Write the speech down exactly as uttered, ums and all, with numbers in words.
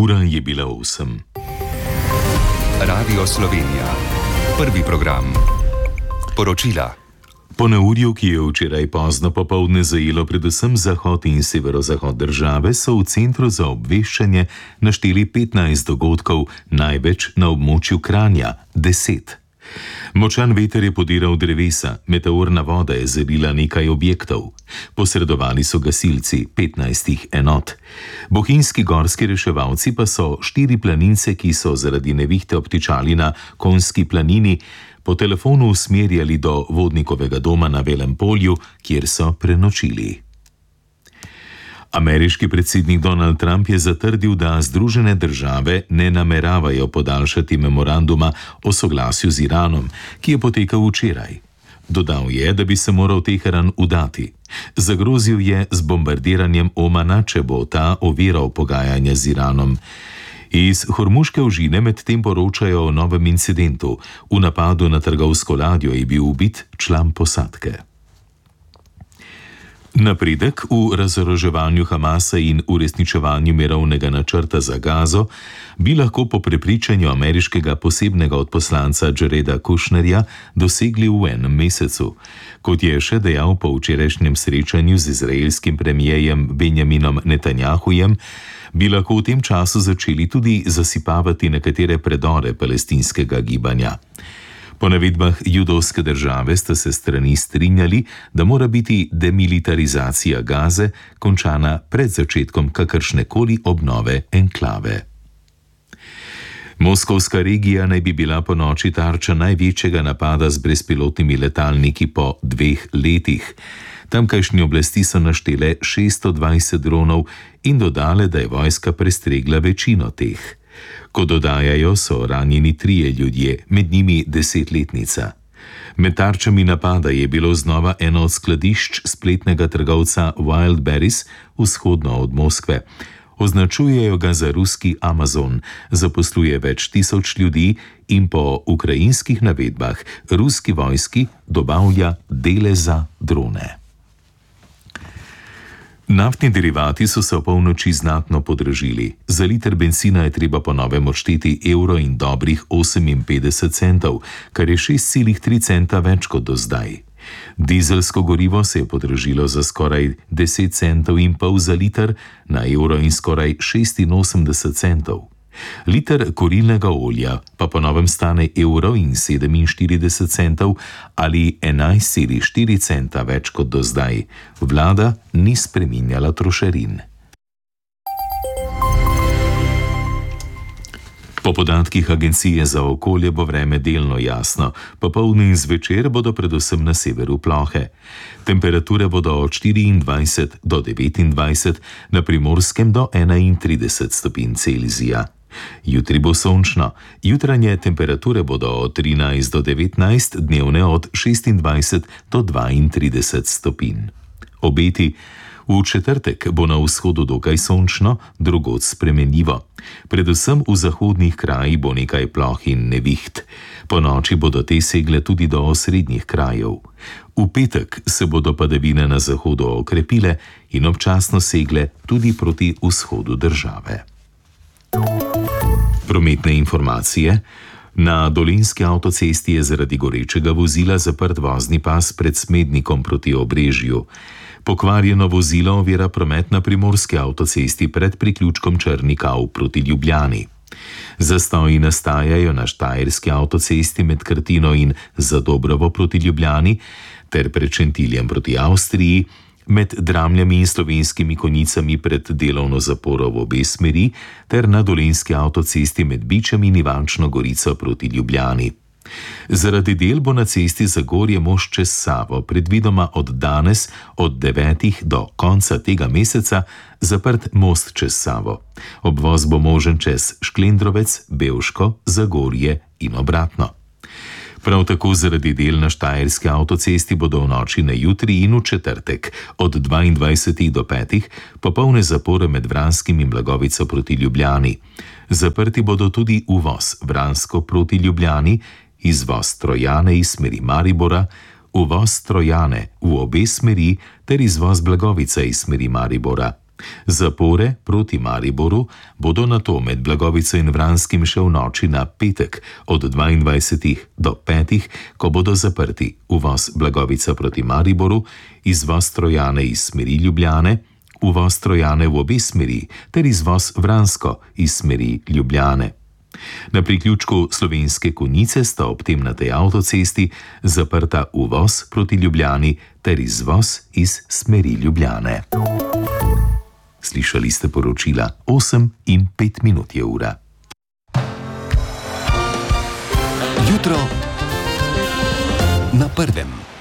Ura je bila osem. Radio Slovenija. Prvi program. Poročila. Po neurju, ki je včeraj pozno popoldne zajelo predvsem zahod in severozahod države, so v Centru za obveščanje našteli petnajst dogodkov, največ na območju Kranja, deset. Močan veter je podiral drevesa, meteorna voda je zalila nekaj objektov. Posredovali so gasilci petnajstih enot. Bohinjski gorski reševalci pa so štiri planince, ki so zaradi nevihte obtičali na Konjski planini, po telefonu usmerjali do vodnikovega doma na Velem polju, kjer so prenočili. Ameriški predsednik Donald Trump je zatrdil, da Združene države ne nameravajo podaljšati memoranduma o soglasju z Iranom, ki je potekal včeraj. Dodal je, da bi se moral Teheran udati. Zagrozil je z bombardiranjem Omana, če bo ta oviral pogajanja z Iranom. Iz Hormuške ožine medtem poročajo o novem incidentu. V napadu na trgovsko ladjo je bil ubit član posadke. Napredek v razoroževanju Hamasa in uresničevanju mirovnega načrta za Gazo bi lahko po prepričanju ameriškega posebnega odposlanca Jareda Kushnerja dosegli v enem mesecu. Kot je še dejal po včerajšnjem srečanju z izraelskim premijejem Benjaminom Netanjahujem, bi lahko v tem času začeli tudi zasipavati nekatere predore palestinskega gibanja. Po navedbah judovske države sta se strani strinjali, da mora biti demilitarizacija Gaze končana pred začetkom kakršnekoli obnove enklave. Moskovska regija naj bi bila po noči tarča največjega napada z brezpilotnimi letalniki po dveh letih. Tamkajšnje oblasti so naštele šeststo dvajset dronov in dodale, da je vojska prestregla večino teh. Ko dodajajo, so ranjeni trije ljudje, med njimi desetletnica. Med tarčami napada je bilo znova eno od skladišč spletnega trgovca Wildberries vzhodno od Moskve. Označujejo ga za ruski Amazon, zaposluje več tisoč ljudi in po ukrajinskih navedbah ruski vojski dobavlja dele za drone. Naftni derivati so se v polnoči znatno podražili. Za liter bencina je treba po novem odšteti evro in dobrih oseminpetdeset centov, kar je šest celih tri centa več kot do zdaj. Dizelsko gorivo se je podražilo za skoraj deset centov in pol za liter, na evro in skoraj šestinosemdeset centov. Liter kurilnega olja pa po novem stane evro in sedeminštirideset centov ali enajst celih štiri centa več kot do zdaj. Vlada ni spreminjala trošarin. Po podatkih Agencije za okolje bo vreme delno jasno, popoldne in zvečer bodo predvsem na severu plohe. Temperature bodo od štiriindvajset do devetindvajset, na Primorskem do enaintrideset stopinj Celzija. Jutri bo sončno, jutranje temperature bodo od trinajst do devetnajst, dnevne od šestindvajset do dvaintrideset stopinj. Obeti: v četrtek bo na vzhodu dokaj sončno, drugod spremenljivo. Predvsem v zahodnih krajih bo nekaj ploh in neviht. Po noči bodo te segle tudi do osrednjih krajev. V petek se bodo padavine na zahodu okrepile in občasno segle tudi proti vzhodu države. Prometne informacije. Na Dolenjski avtocesti je zaradi gorečega vozila zaprt vozni pas pred Smednikom proti Obrežju. Pokvarjeno vozilo ovira promet na Primorski avtocesti pred priključkom Črni Kav proti Ljubljani. Zastoji nastajajo na Štajerski avtocesti med Krtino in Zadobrovo proti Ljubljani ter pred Šentiljem proti Avstriji, med Dramljami in Slovenskimi Konjicami pred delovno zaporo v obe smeri ter na Dolenjski avtocesti med Bičem in Ivančno Gorico proti Ljubljani. Zaradi del bo na cesti Zagorje-Most čez Savo predvidoma od danes od devetih do konca tega meseca zaprt most čez Savo. Obvoz bo možen čez Šklendrovec, Bevško, Zagorje in obratno. Prav tako zaradi del na Štajerski avtocesti bodo v noči na jutri in v četrtek od dvaindvajsetih do petih popolne zapore med Vranskim in Blagovico proti Ljubljani. Zaprti bodo tudi uvoz Vransko proti Ljubljani, izvoz Trojane iz smeri Maribora, uvoz Trojane v obe smeri ter izvoz Blagovice iz smeri Maribora. Zapore proti Mariboru bodo nato med Blagovico in Vranskim še v noči na petek od dvaindvajsetih do petih, ko bodo zaprti uvoz Blagovica proti Mariboru, izvoz Trojane iz smeri Ljubljane, uvoz Trojane v obe smeri ter izvoz Vransko iz smeri Ljubljane. Na priključku Slovenske Konjice sta ob tem na tej avtocesti zaprta uvoz proti Ljubljani ter izvoz iz smeri Ljubljane. Slišali ste poročila osem in pet minut je ura. Jutro na prvem.